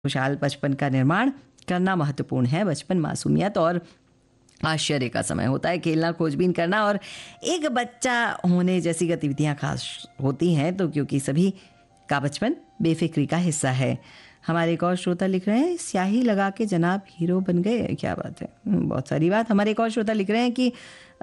खुशहाल बचपन का निर्माण करना महत्वपूर्ण है। बचपन मासूमियत और आश्चर्य का समय होता है। खेलना, खोजबीन करना और एक बच्चा होने जैसी गतिविधियां खास होती हैं, तो क्योंकि सभी का बचपन बेफिक्री का हिस्सा है। हमारे एक और श्रोता लिख रहे हैं, स्याही लगा के जनाब हीरो बन गए। क्या बात है, बहुत सारी बात। हमारे एक और श्रोता लिख रहे हैं कि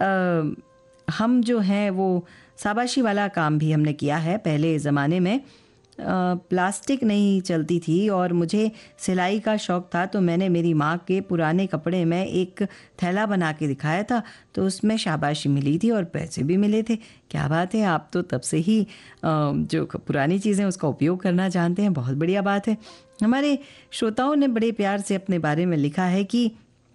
हम जो हैं वो शाबाशी वाला काम भी हमने किया है। पहले ज़माने में प्लास्टिक नहीं चलती थी और मुझे सिलाई का शौक़ था, तो मैंने मेरी माँ के पुराने कपड़े में एक थैला बना के दिखाया था, तो उसमें शाबाशी मिली थी और पैसे भी मिले थे। क्या बात है, आप तो तब से ही जो पुरानी चीज़ें उसका उपयोग करना जानते हैं। बहुत बढ़िया बात है। हमारे श्रोताओं ने बड़े प्यार से अपने बारे में लिखा है कि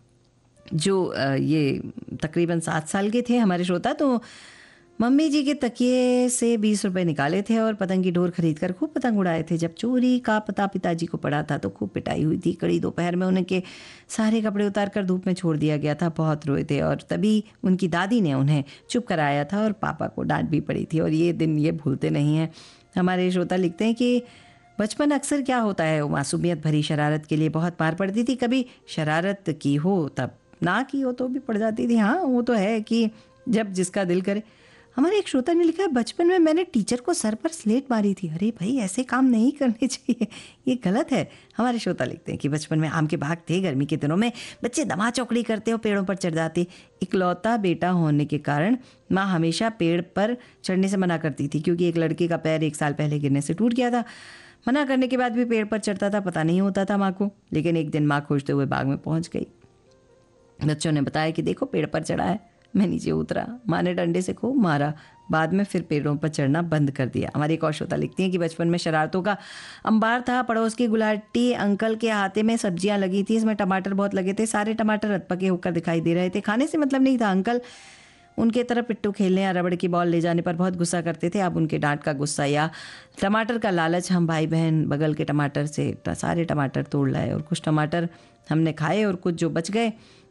जो ये तकरीबन 7 साल के थे हमारे श्रोता, तो मम्मी जी के तकिए से 20 रुपए निकाले थे और पतंग की डोर खरीद कर खूब पतंग उड़ाए थे। जब चोरी का पता पिताजी को पड़ा था तो खूब पिटाई हुई थी। कड़ी दोपहर में उनके सारे कपड़े उतार कर धूप में छोड़ दिया गया था। बहुत रोए थे और तभी उनकी दादी ने उन्हें चुप कराया था और पापा को डांट भी पड़ी थी, और ये दिन ये भूलते नहीं हैं। हमारे श्रोता लिखते हैं कि बचपन अक्सर क्या होता है, वो मासूमियत भरी शरारत के लिए बहुत मार पड़ती थी। कभी शरारत की हो तब, ना की हो तो भी पड़ जाती थी। हाँ, वो तो है कि जब जिसका दिल करे। हमारे एक श्रोता ने लिखा है, बचपन में मैंने टीचर को सर पर स्लेट मारी थी। अरे भाई, ऐसे काम नहीं करने चाहिए, ये गलत है। हमारे श्रोता लिखते हैं कि बचपन में आम के बाग थे। गर्मी के दिनों में बच्चे दमा चौकड़ी करते और पेड़ों पर चढ़ जाते। इकलौता बेटा होने के कारण माँ हमेशा पेड़ पर चढ़ने से मना करती थी, क्योंकि एक लड़के का पैर 1 साल पहले गिरने से टूट गया था। मना करने के बाद भी पेड़ पर चढ़ता था, पता नहीं होता था माँ को। लेकिन एक दिन माँ खोजते हुए बाग में पहुँच गई। बच्चों ने बताया कि देखो, पेड़ पर चढ़ा है। मैं नीचे उतरा, माँ ने डंडे से खूब मारा। बाद में फिर पेड़ों पर चढ़ना बंद कर दिया। हमारी एक और श्रोता लिखती हैं कि बचपन में शरारतों का अंबार था। पड़ोस की गुलाटी अंकल के हाथे में सब्जियां लगी थी, इसमें टमाटर बहुत लगे थे। सारे टमाटर अधपके होकर दिखाई दे रहे थे। खाने से मतलब नहीं था। अंकल उनके तरफ पिट्ठू खेलने या रबड़ की बॉल ले जाने पर बहुत गुस्सा करते थे। अब उनके डांट का गुस्सा या टमाटर का लालच, हम भाई बहन बगल के टमाटर से सारे टमाटर तोड़ लाए और कुछ टमाटर हमने खाए और कुछ जो बच गए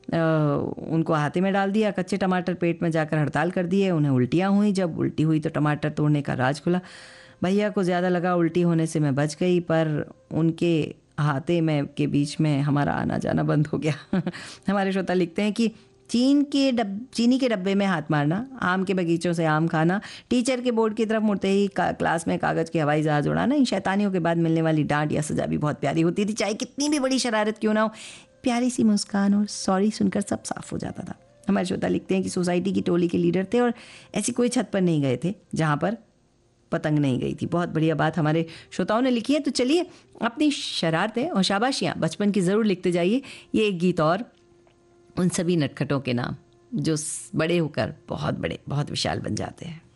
उनको हाथे में डाल दिया। कच्चे टमाटर पेट में जाकर हड़ताल कर दिए। उन्हें उल्टियाँ हुई। जब उल्टी हुई तो टमाटर तोड़ने का राज खुला। भैया को ज़्यादा लगा उल्टी होने से मैं बच गई, पर उनके हाथे में के बीच में हमारा आना जाना बंद हो गया। हमारे श्रोता लिखते हैं कि चीनी के डब्बे में हाथ मारना, आम के बगीचों से आम खाना, टीचर के बोर्ड की तरफ मुड़ते ही क्लास में कागज़ के हवाई जहाज उड़ाना, इन शैतानियों के बाद मिलने वाली डांट या सजा भी बहुत प्यारी होती थी। चाहे कितनी भी बड़ी शरारत क्यों ना हो, प्यारी सी मुस्कान और सॉरी सुनकर सब साफ हो जाता था। हमारे श्रोता लिखते हैं कि सोसाइटी की टोली के लीडर थे और ऐसी कोई छत पर नहीं गए थे जहाँ पर पतंग नहीं गई थी। बहुत बढ़िया बात हमारे श्रोताओं ने लिखी है। तो चलिए, अपनी शरारतें और शाबाशियाँ बचपन की ज़रूर लिखते जाइए। ये एक गीत और उन सभी नटखटों के नाम जो बड़े होकर बहुत बड़े, बहुत विशाल बन जाते हैं।